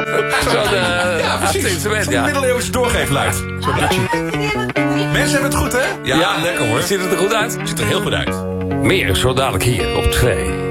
Ja, precies. Zo'n middeleeuwse doorgeefluid. Zo'n dutje. Mensen hebben het goed, hè? Ja, lekker hoor. Ziet het er goed uit? Ziet er heel goed uit. Meer zo dadelijk hier op 2.